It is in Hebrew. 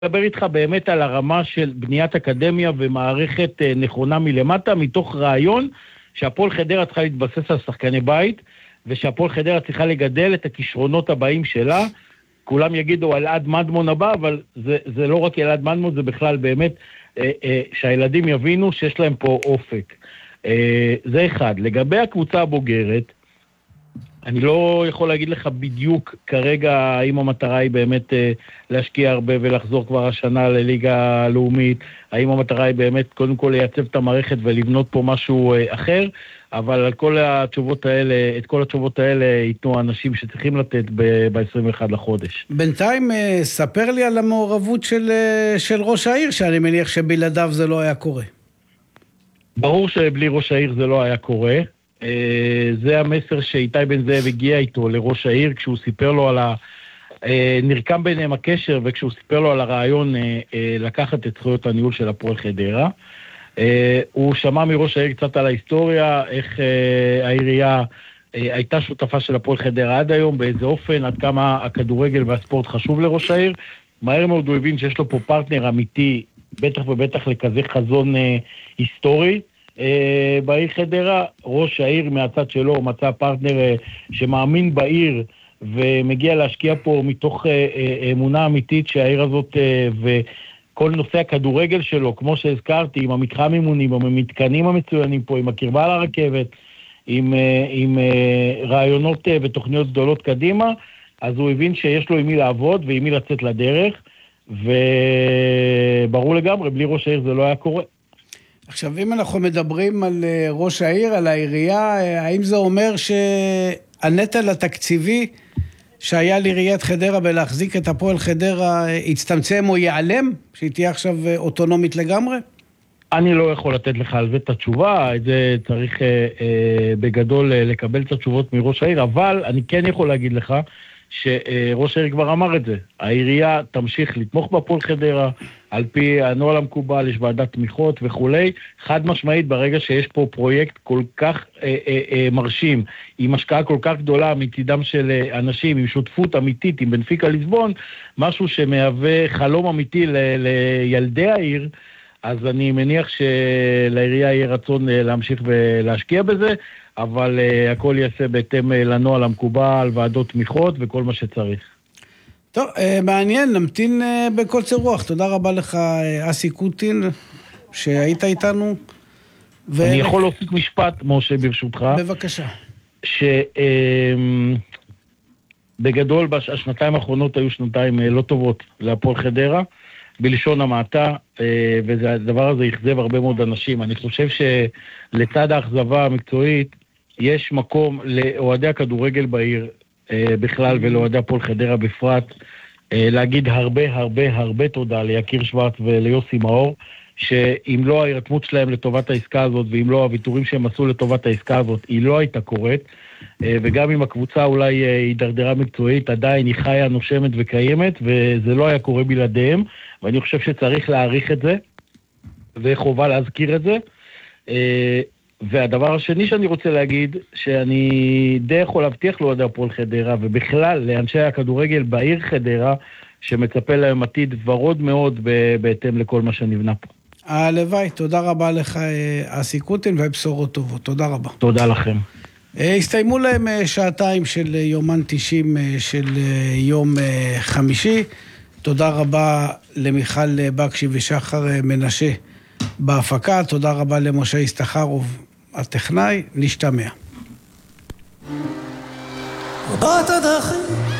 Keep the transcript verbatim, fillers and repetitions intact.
מדבר איתך באמת על הרמה של בניית אקדמיה ומערכת נכונה מלמטה, מתוך רעיון שהפועל חדרה צריכה להתבסס על שחקני בית, ושהפועל חדרה צריכה לגדל את הכישרונות הבאים שלה. כולם יגידו אלעד מדמון הבא, אבל זה, זה לא רק אלעד מדמון, זה בכלל באמת אה, אה, שהילדים יבינו שיש להם פה אופק. אה, זה אחד. לגבי הקבוצה הבוגרת, אני לא יכול להגיד לך בדיוק כרגע האם המטרה היא באמת אה, להשקיע הרבה ולחזור כבר השנה לליגה הלאומית, האם המטרה היא באמת קודם כל לייצב את המערכת ולבנות פה משהו אה, אחר, אבל על כל התשובות האלה, את כל התשובות האלה ייתנו אנשים שצריכים לתת ב-עשרים ואחד לחודש. בינתיים ספר לי על המעורבות של, של ראש העיר, שאני מניח שבלעדיו זה לא היה קורה. ברור שבלי ראש העיר זה לא היה קורה. זה המסר שאיתי בן זאב הגיע איתו לראש העיר, כשהוא סיפר לו על ה... נרקם ביניהם הקשר, וכשהוא סיפר לו על הרעיון לקחת את זכויות הניהול של הפועל חדרה. הוא שמע מראש העיר קצת על ההיסטוריה, איך העירייה הייתה שותפה של הפועל חדרה עד היום, באיזה אופן, עד כמה הכדורגל והספורט חשוב לראש העיר. מהר מאוד הוא הבין שיש לו פה פרטנר אמיתי, בטח ובטח לכזה חזון היסטורי. בעיר חדרה, ראש העיר מהצד שלו מצא פרטנר שמאמין בעיר ומגיע להשקיע פה מתוך אמונה אמיתית שהעיר הזאת וכל נושא הכדורגל שלו, כמו שהזכרתי, עם המתחם אימונים, עם המתקנים המצוינים פה, עם הקרבה לרכבת, עם, עם רעיונות ותוכניות גדולות קדימה, אז הוא הבין שיש לו עם מי לעבוד ועם מי לצאת לדרך, וברור לגמרי, בלי ראש העיר זה לא היה קורה. עכשיו, אם אנחנו מדברים על ראש העיר, על העירייה, האם זה אומר שהנטל התקציבי שהיה לעיריית חדרה בלהחזיק את הפועל חדרה יצטמצם או ייעלם, שהיא תהיה עכשיו אוטונומית לגמרי? אני לא יכול לתת לך על זה את התשובה, את זה צריך אה, אה, בגדול אה, לקבל את התשובות מראש העיר, אבל אני כן יכול להגיד לך שראש העיר כבר אמר את זה. העירייה תמשיך לתמוך בפועל חדרה, על פי הנוהל המקובל, יש ועדת תמיכות וכולי. חד משמעית, ברגע שיש פה פרויקט כל כך אה, אה, אה, מרשים, עם השקעה כל כך גדולה מצידם של אה, אנשים, עם שותפות אמיתית, עם בנפיקה ליסבון, משהו שמהווה חלום אמיתי ל, לילדי העיר, אז אני מניח שלעירייה יהיה רצון אה, להמשיך ולהשקיע בזה, אבל uh, הכל יעשה בהתאם לנוהל המקובל, ועדות תמיכות וכל מה שצריך. טוב, uh, מעניין, נמתין uh, בקוצר רוח. תודה רבה לך, uh, אסי קוטין, שהיית איתנו. ו... אני יכול להוסיף משפט, משה, ברשותך. בבקשה. שבגדול, uh, השנתיים האחרונות היו שנתיים uh, לא טובות להפועל חדרה, בלשון המעטה, uh, והדבר הזה יכזב הרבה מאוד אנשים. אני חושב שלצד האכזבה המקצועית, יש מקום לאוהדי הכדורגל בעיר אה, בכלל ולאוהדי הפועל חדרה בפרט, אה, להגיד הרבה הרבה הרבה תודה ליקיר שוורץ וליוסי מאור, שאם לא ההירתמות שלהם לטובת העסקה הזאת, ואם לא הוויתורים שהם עשו לטובת העסקה הזאת, היא לא הייתה קורית, אה, וגם אם הקבוצה אולי אה, הידרדרה מקצועית, עדיין היא חיה, נושמת וקיימת, וזה לא היה קורה בלעדיהם, ואני חושב שצריך להעריך את זה, וחובה להזכיר את זה. אה, והדבר השני שאני רוצה להגיד, שאני די יכול להבטיח לאוהדי הפועל חדרה, ובכלל לאנשי הכדורגל בעיר חדרה, שמצפה להם עתיד ורוד מאוד בהתאם לכל מה שנבנה פה. הלוואי, תודה רבה לך אסי קוטין, ובשורות טובות, תודה רבה. תודה לכם. הסתיימו להם שעתיים של יומן תשעים של יום חמישי, תודה רבה למיכל בקשי ושחר מנשה בהפקה, תודה רבה למשה הסתחרוב הטכנאי, נשתמע.